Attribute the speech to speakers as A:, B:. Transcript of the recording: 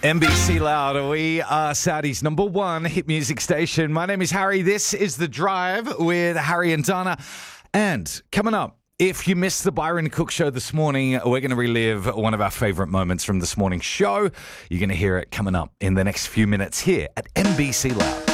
A: NBC Loud, we are Saudi's number one hit music station. My name is Harry. This is The Drive with Harry and Donna. And coming up, if you missed the Byron Cook show this morning, we're going to relive one of our favourite moments from this morning's show. You're going to hear it coming up in the next few minutes here at NBC Loud.